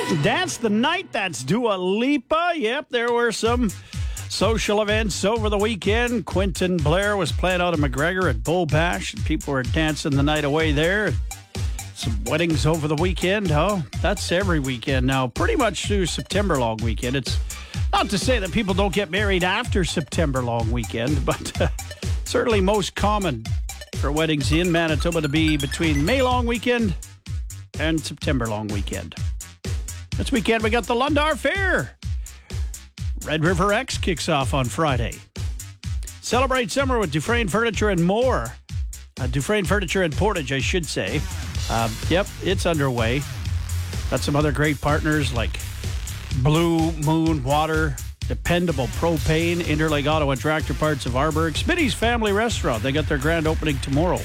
Dance the Night, that's Dua Lipa. Yep, there were some social events over the weekend. Quentin Blair was playing out of McGregor at Bull Bash. People were dancing the night away there. Some weddings over the weekend. Oh, that's every weekend now. Pretty much through September long weekend. It's not to say that people don't get married after September long weekend, but certainly most common for weddings in Manitoba to be between May long weekend and September long weekend. This weekend we got the Lundar Fair. Red River X kicks off on Friday. Celebrate summer with Dufresne Furniture and more. Dufresne Furniture and Portage, I should say. Yep, it's underway. Got some other great partners like Blue Moon Water, Dependable Propane, Interlake Auto and Tractor Parts of Arborg, Smitty's Family Restaurant. They got their grand opening tomorrow.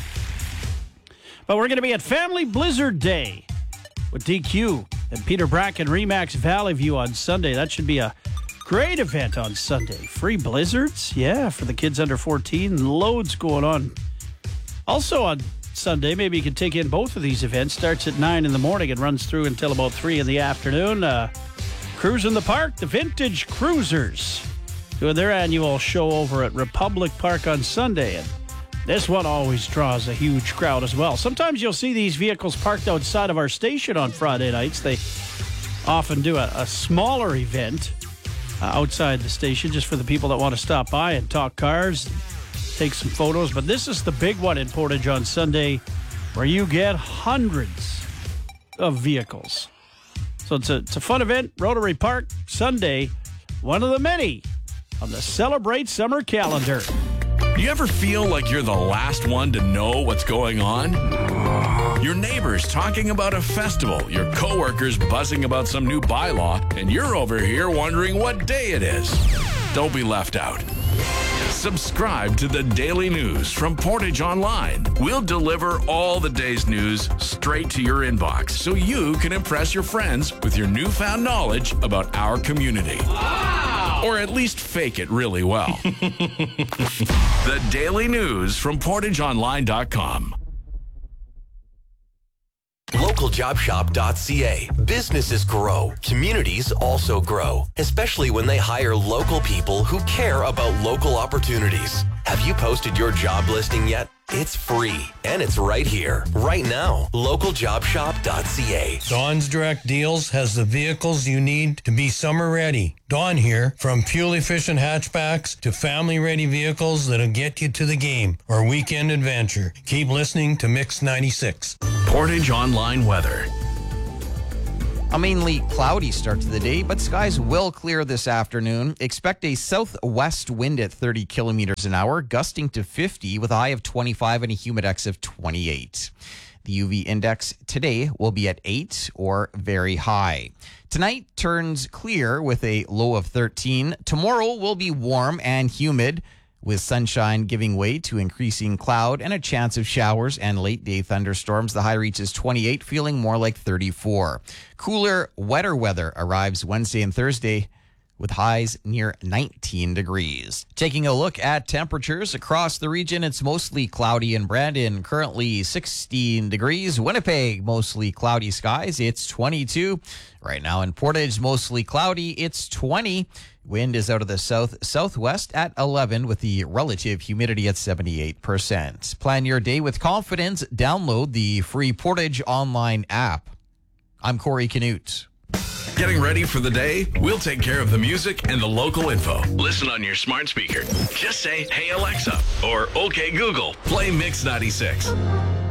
But we're going to be at Family Blizzard Day with DQ and Peter Bracken, Remax Valley View on Sunday. That should be a great event on Sunday. Free blizzards, yeah, for the kids under 14. Loads going on. Also on Sunday, maybe you can take in both of these events. Starts at 9 in the morning and runs through until about 3 in the afternoon. Cruise in the Park, the Vintage Cruisers, doing their annual show over at Republic Park on Sunday. And this one always draws a huge crowd as well. Sometimes you'll see these vehicles parked outside of our station on Friday nights. They often do a smaller event outside the station just for the people that want to stop by and talk cars, take some photos. But this is the big one in Portage on Sunday where you get hundreds of vehicles. So it's a fun event. Rotary Park, Sunday, one of the many on the Celebrate Summer calendar. You ever feel like you're the last one to know what's going on? Your neighbors talking about a festival, your coworkers buzzing about some new bylaw, and you're over here wondering what day it is. Don't be left out. Subscribe to the Daily News from Portage Online. We'll deliver all the day's news straight to your inbox so you can impress your friends with your newfound knowledge about our community. Wow! Or at least fake it really well. The Daily News from PortageOnline.com. LocalJobShop.ca. Businesses grow. Communities also grow, especially when they hire local people who care about local opportunities. Have you posted your job listing yet? It's free, and it's right here, right now. LocalJobShop.ca. Dawn's Direct Deals has the vehicles you need to be summer ready. Dawn here, from fuel-efficient hatchbacks to family-ready vehicles that'll get you to the game or weekend adventure. Keep listening to Mix 96. Portage Online weather. A mainly cloudy start to the day, but skies will clear this afternoon. Expect a southwest wind at 30 kilometers an hour, gusting to 50 with a high of 25 and a humidex of 28. The UV index today will be at 8 or very high. Tonight turns clear with a low of 13. Tomorrow will be warm and humid, with sunshine giving way to increasing cloud and a chance of showers and late-day thunderstorms. The high reaches 28, feeling more like 34. Cooler, wetter weather arrives Wednesday and Thursday with highs near 19 degrees. Taking a look at temperatures across the region, it's mostly cloudy in Brandon, currently 16 degrees. Winnipeg, mostly cloudy skies, it's 22. Right now in Portage, mostly cloudy, it's 20. Wind is out of the southwest at 11 with the relative humidity at 78%. Plan your day with confidence. Download the free Portage Online app. I'm Corey Canute. Getting ready for the day? We'll take care of the music and the local info. Listen on your smart speaker. Just say, "Hey Alexa," or "Okay Google, play Mix 96."